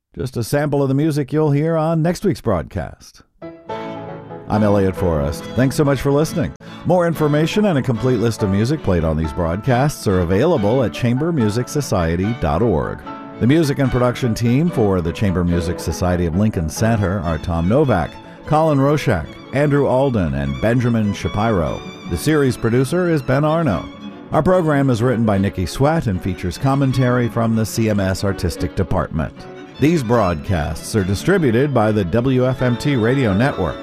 Just a sample of the music you'll hear on next week's broadcast. I'm Elliot Forrest. Thanks so much for listening. More information and a complete list of music played on these broadcasts are available at chambermusicsociety.org. The music and production team for the Chamber Music Society of Lincoln Center are Tom Novak, Colin Roshak, Andrew Alden, and Benjamin Shapiro. The series producer is Ben Arno. Our program is written by Nikki Sweat and features commentary from the CMS Artistic Department. These broadcasts are distributed by the WFMT Radio Network.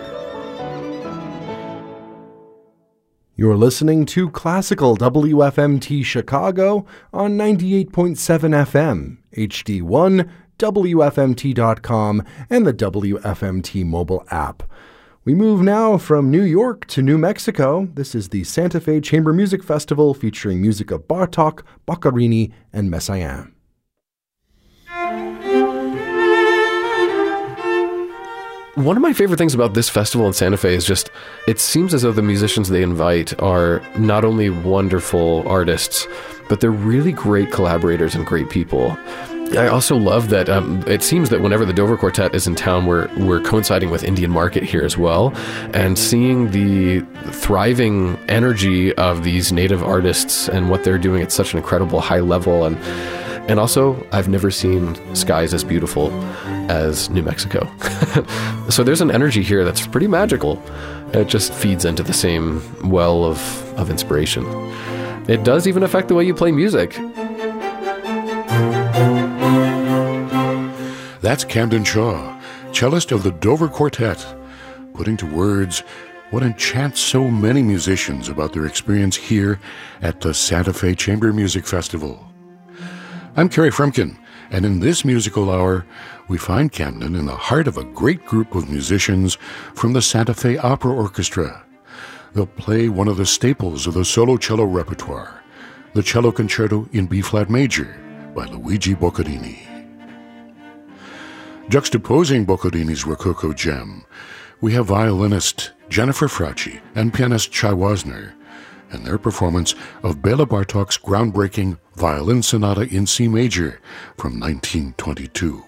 You're listening to Classical WFMT Chicago on 98.7 FM, HD1, WFMT.com, and the WFMT mobile app. We move now from New York to New Mexico. This is the Santa Fe Chamber Music Festival featuring music of Bartók, Boccherini, and Messiaen. One of my favorite things about this festival in Santa Fe is just, it seems as though the musicians they invite are not only wonderful artists, but they're really great collaborators and great people. I also love that it seems that whenever the Dover Quartet is in town, we're coinciding with Indian Market here as well, and seeing the thriving energy of these native artists and what they're doing at such an incredible high level. And also, I've never seen skies as beautiful as New Mexico. So there's an energy here that's pretty magical. It just feeds into the same well of inspiration. It does even affect the way you play music. That's Camden Shaw, cellist of the Dover Quartet, putting to words what enchants so many musicians about their experience here at the Santa Fe Chamber Music Festival. I'm Kerry Frumkin, and in this musical hour, we find Camden in the heart of a great group of musicians from the Santa Fe Opera Orchestra. They'll play one of the staples of the solo cello repertoire, the Cello Concerto in B-flat major by Luigi Boccherini. Juxtaposing Boccherini's Rococo gem, we have violinist Jennifer Fracci and pianist Chai Wasner, and their performance of Bela Bartók's groundbreaking Violin Sonata in C major from 1922.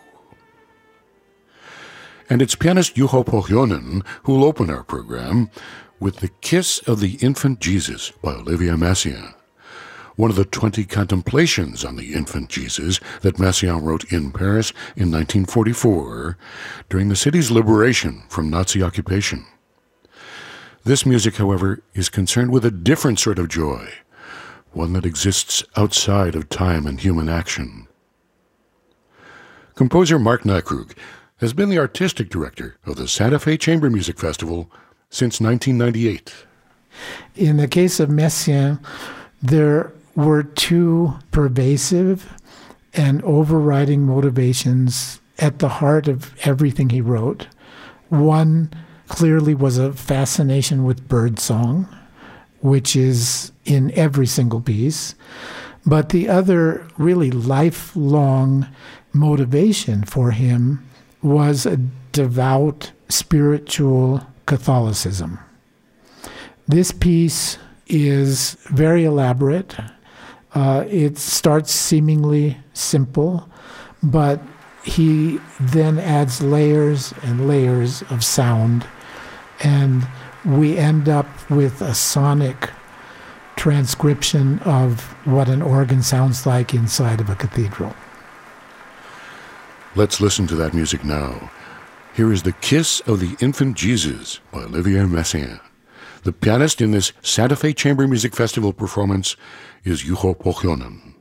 And it's pianist Juho Pohjonen who will open our program with The Kiss of the Infant Jesus by Olivier Messiaen, one of the 20 contemplations on the infant Jesus that Messiaen wrote in Paris in 1944 during the city's liberation from Nazi occupation. This music, however, is concerned with a different sort of joy, one that exists outside of time and human action. Composer Mark Nykrug has been the artistic director of the Santa Fe Chamber Music Festival since 1998. In the case of Messiaen, there were two pervasive and overriding motivations at the heart of everything he wrote. One clearly was a fascination with birdsong, which is in every single piece. But the other really lifelong motivation for him was a devout spiritual Catholicism. This piece is very elaborate. It starts seemingly simple, but he then adds layers and layers of sound, and we end up with a sonic transcription of what an organ sounds like inside of a cathedral. Let's listen to that music now. Here is The Kiss of the Infant Jesus by Olivier Messiaen. The pianist in this Santa Fe Chamber Music Festival performance is Juho Pohjonen.